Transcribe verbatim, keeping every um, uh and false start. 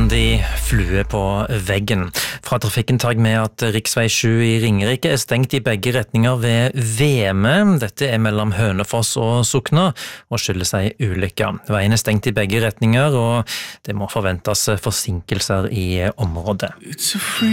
fullstendig flue på veggen. Fra trafikken tar jeg med at riksvei sju i Ringerike er stengt i begge retninger ved Veme. Dette er mellom Hønefoss og Sokna, og skyldes ei ulykke. Veien er stengt i begge retninger, og det må forventes forsinkelser i området.